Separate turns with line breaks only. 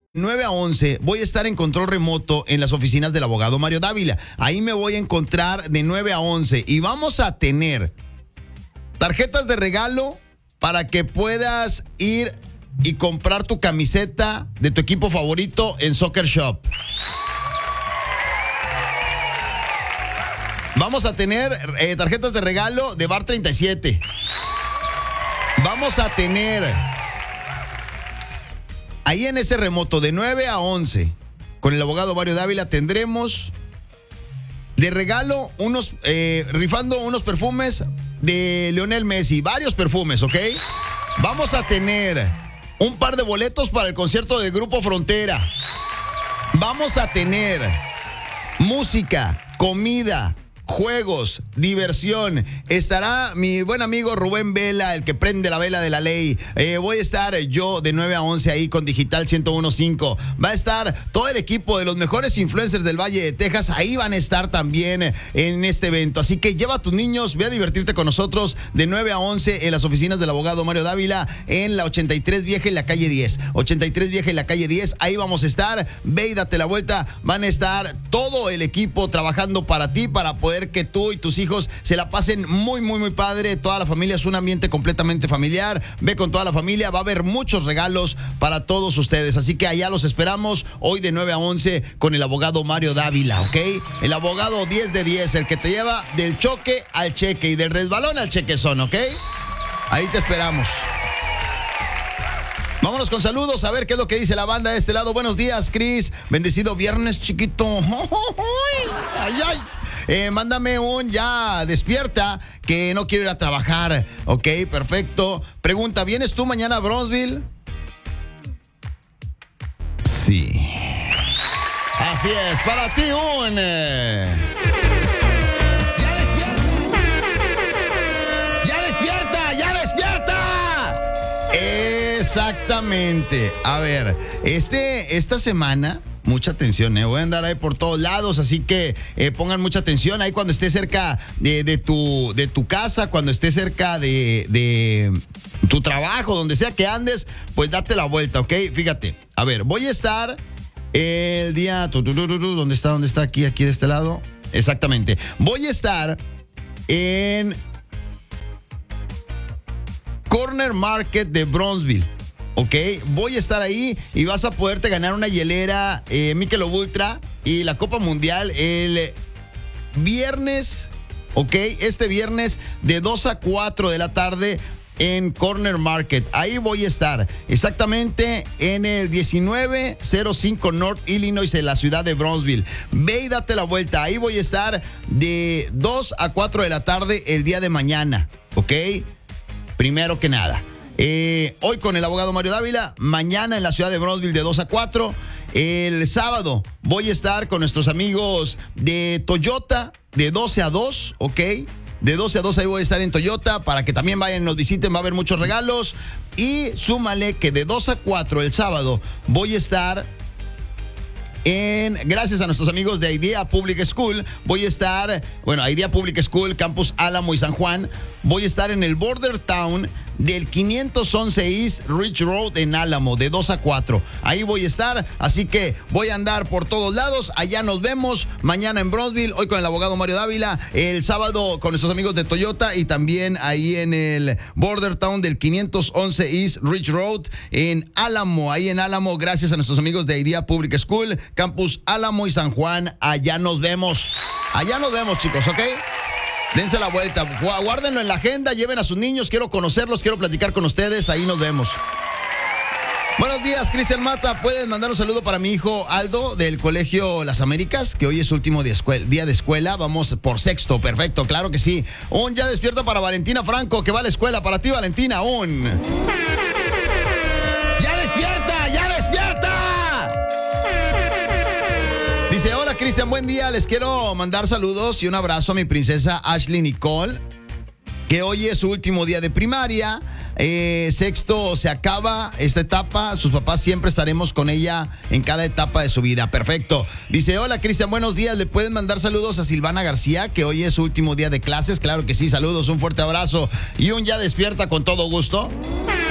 9 a 11 voy a estar en control remoto en las oficinas del abogado Mario Dávila. Ahí me voy a encontrar de 9 a 11 y vamos a tener tarjetas de regalo para que puedas ir y comprar tu camiseta de tu equipo favorito en Soccer Shop. Vamos a tener tarjetas de regalo de Bar 37. Vamos a tener ahí en ese remoto de 9 a 11 con el abogado Mario Dávila tendremos de regalo rifando unos perfumes de Lionel Messi, varios perfumes, ¿ok? Vamos a tener un par de boletos para el concierto del Grupo Frontera. Vamos a tener música, comida, juegos, diversión. Estará mi buen amigo Rubén Vela, el que prende la vela de la ley. Voy a estar yo de 9 a 11 ahí con Digital 101.5. Va a estar todo el equipo de los mejores influencers del Valle de Texas. Ahí van a estar también en este evento. Así que lleva a tus niños, ve a divertirte con nosotros de 9 a 11 en las oficinas del abogado Mario Dávila en la 83 Vieja y la calle 10. 83 Vieja y la calle 10. Ahí vamos a estar. Ve y date la vuelta. Van a estar todo el equipo trabajando para ti, para poder que tú y tus hijos se la pasen muy, muy, muy padre. Toda la familia, es un ambiente completamente familiar. Ve con toda la familia, va a haber muchos regalos para todos ustedes. Así que allá los esperamos hoy de 9 a 11 con el abogado Mario Dávila, ¿ok? El abogado 10 de 10, el que te lleva del choque al cheque y del resbalón al chequezón, ¿ok? Ahí te esperamos. Vámonos con saludos, a ver qué es lo que dice la banda de este lado. Buenos días, Cris. Bendecido viernes, chiquito. Ay, ay. Mándame un ya despierta que no quiero ir a trabajar. Ok, perfecto. Pregunta, ¿vienes tú mañana a Bronzeville? Sí. Así es, para ti un... ¡Ya despierta! ¡Ya despierta! ¡Ya despierta! Exactamente. A ver, esta semana... Mucha atención, voy a andar ahí por todos lados, así que pongan mucha atención ahí cuando esté cerca de tu casa, cuando esté cerca de tu trabajo, donde sea que andes, pues date la vuelta, ¿ok? Fíjate, a ver, voy a estar el día... ¿Dónde está? Aquí de este lado. Exactamente. Voy a estar en Corner Market de Bronzeville. Ok, voy a estar ahí y vas a poderte ganar una hielera Michelob Ultra y la Copa Mundial el viernes, ok, este viernes de 2 a 4 de la tarde en Corner Market. Ahí voy a estar exactamente en el 1905 North Illinois en la ciudad de Bronzeville. Ve y date la vuelta. Ahí voy a estar de 2 a 4 de la tarde el día de mañana, ok, primero que nada. Hoy con el abogado Mario Dávila, mañana en la ciudad de Bronzeville de 2 a 4. El sábado voy a estar con nuestros amigos de Toyota de 12 a 2, ¿ok? De 12 a 2 ahí voy a estar en Toyota para que también vayan, nos visiten, va a haber muchos regalos. Y súmale que de 2 a 4 el sábado voy a estar gracias a nuestros amigos de Idea Public School, voy a estar, Idea Public School, Campus Álamo y San Juan, voy a estar en el Border Town del 511 East Ridge Road en Álamo, de 2 a 4. Ahí voy a estar, así que voy a andar por todos lados. Allá nos vemos mañana en Bronzeville, hoy con el abogado Mario Dávila, el sábado con nuestros amigos de Toyota y también ahí en el Border Town del 511 East Ridge Road en Álamo, ahí en Álamo, gracias a nuestros amigos de Idea Public School, Campus Álamo y San Juan. Allá nos vemos, chicos, ¿ok? Dense la vuelta, guárdenlo en la agenda, lleven a sus niños, quiero conocerlos, quiero platicar con ustedes, ahí nos vemos. Buenos días, Cristian Mata, ¿puedes mandar un saludo para mi hijo Aldo del Colegio Las Américas, que hoy es su último día de escuela, vamos por sexto, perfecto, claro que sí. Un ya despierto para Valentina Franco, que va a la escuela, para ti Valentina, un... ¡Ya despierta! ¡Ya despierta! Dice, hola Cristian, buen día, les quiero mandar saludos y un abrazo a mi princesa Ashley Nicole, que hoy es su último día de primaria. Sexto se acaba esta etapa, sus papás siempre estaremos con ella en cada etapa de su vida. Perfecto. Dice, hola Cristian, buenos días, ¿le pueden mandar saludos a Silvana García, que hoy es su último día de clases? Claro que sí, saludos, un fuerte abrazo y un ya despierta con todo gusto.